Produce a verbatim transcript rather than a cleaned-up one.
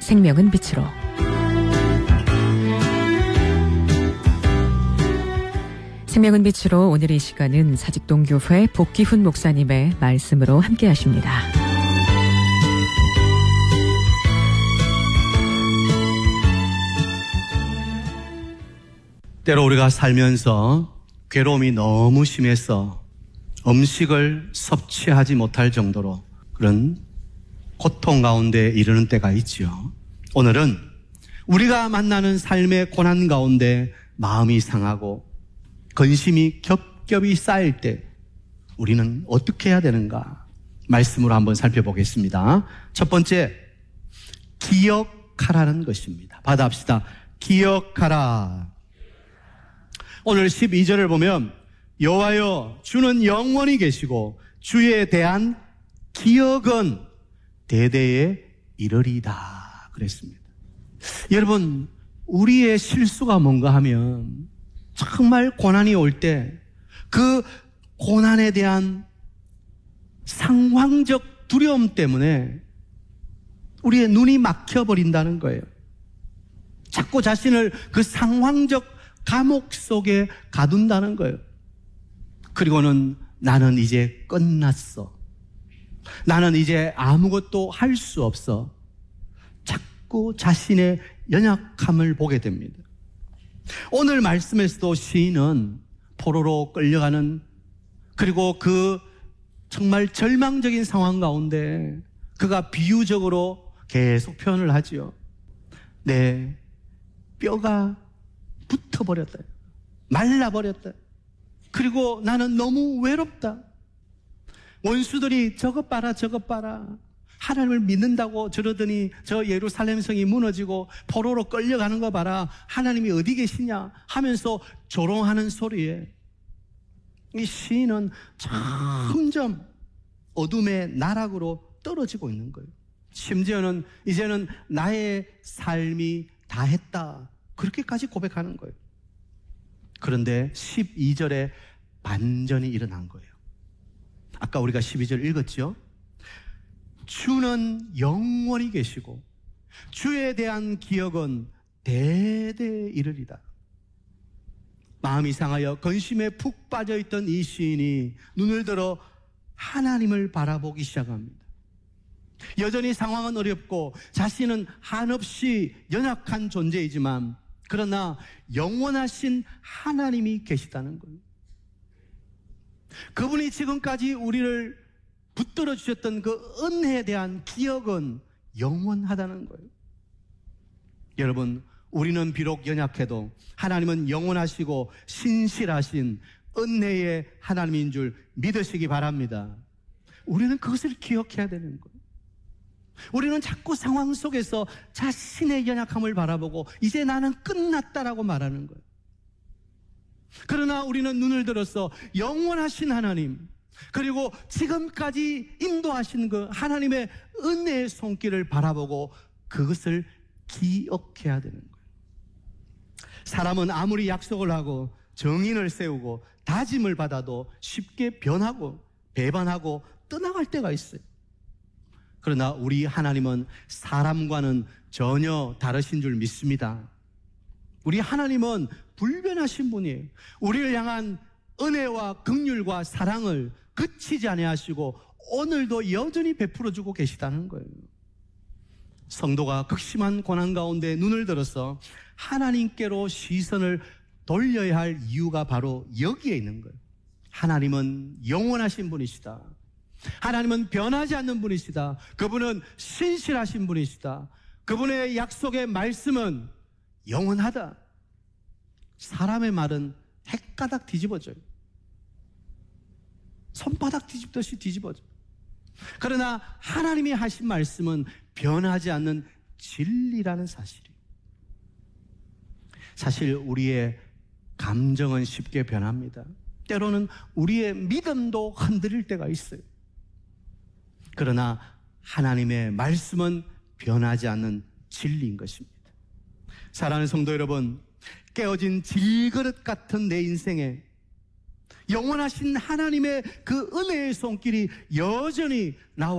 생명은 빛으로. 생명은 빛으로 오늘 이 시간은 사직동교회 복기훈 목사님의 말씀으로 함께 하십니다. 때로 우리가 살면서 괴로움이 너무 심해서 음식을 섭취하지 못할 정도로 그런 고통 가운데 이르는 때가 있지요. 오늘은 우리가 만나는 삶의 고난 가운데 마음이 상하고 근심이 겹겹이 쌓일 때 우리는 어떻게 해야 되는가? 말씀으로 한번 살펴보겠습니다. 첫 번째, 기억하라는 것입니다. 받아합시다. 기억하라. 오늘 십이 절을 보면 여호와여 주는 영원히 계시고 주에 대한 기억은 대대에 이르리다 그랬습니다. 여러분, 우리의 실수가 뭔가 하면 정말 고난이 올 때 그 고난에 대한 상황적 두려움 때문에 우리의 눈이 막혀버린다는 거예요. 자꾸 자신을 그 상황적 감옥 속에 가둔다는 거예요. 그리고는 나는 이제 끝났어. 나는 이제 아무것도 할 수 없어. 자꾸 자신의 연약함을 보게 됩니다. 오늘 말씀에서도 시인은 포로로 끌려가는, 그리고 그 정말 절망적인 상황 가운데 그가 비유적으로 계속 표현을 하지요. 내 뼈가 붙어버렸다. 말라버렸다. 그리고 나는 너무 외롭다. 원수들이 저것 봐라 저것 봐라. 하나님을 믿는다고 저러더니 저 예루살렘 성이 무너지고 포로로 끌려가는 거 봐라. 하나님이 어디 계시냐 하면서 조롱하는 소리에 이 시인은 점점 어둠의 나락으로 떨어지고 있는 거예요. 심지어는 이제는 나의 삶이 다 했다. 그렇게까지 고백하는 거예요. 그런데 십이 절에 반전이 일어난 거예요. 아까 우리가 십이 절 읽었죠? 주는 영원히 계시고 주에 대한 기억은 대대에 이르리다. 마음이 상하여 근심에 푹 빠져있던 이 시인이 눈을 들어 하나님을 바라보기 시작합니다. 여전히 상황은 어렵고 자신은 한없이 연약한 존재이지만 그러나 영원하신 하나님이 계시다는 거예요. 그분이 지금까지 우리를 붙들어 주셨던 그 은혜에 대한 기억은 영원하다는 거예요. 여러분, 우리는 비록 연약해도 하나님은 영원하시고 신실하신 은혜의 하나님인 줄 믿으시기 바랍니다. 우리는 그것을 기억해야 되는 거예요. 우리는 자꾸 상황 속에서 자신의 연약함을 바라보고 이제 나는 끝났다라고 말하는 거예요. 그러나 우리는 눈을 들어서 영원하신 하나님, 그리고 지금까지 인도하신 그 하나님의 은혜의 손길을 바라보고 그것을 기억해야 되는 거예요. 사람은 아무리 약속을 하고 정인을 세우고 다짐을 받아도 쉽게 변하고 배반하고 떠나갈 때가 있어요. 그러나 우리 하나님은 사람과는 전혀 다르신 줄 믿습니다. 우리 하나님은 불변하신 분이에요. 우리를 향한 은혜와 긍휼과 사랑을 그치지 아니하시고 오늘도 여전히 베풀어주고 계시다는 거예요. 성도가 극심한 고난 가운데 눈을 들어서 하나님께로 시선을 돌려야 할 이유가 바로 여기에 있는 거예요. 하나님은 영원하신 분이시다. 하나님은 변하지 않는 분이시다. 그분은 신실하신 분이시다. 그분의 약속의 말씀은 영원하다. 사람의 말은 헷가닥 뒤집어져요. 손바닥 뒤집듯이 뒤집어져요. 그러나 하나님이 하신 말씀은 변하지 않는 진리라는 사실이에요. 사실 우리의 감정은 쉽게 변합니다. 때로는 우리의 믿음도 흔들릴 때가 있어요. 그러나 하나님의 말씀은 변하지 않는 진리인 것입니다. 사랑하는 성도 여러분, 깨어진 질그릇 같은 내 인생에 영원하신 하나님의 그 은혜의 손길이 여전히 나와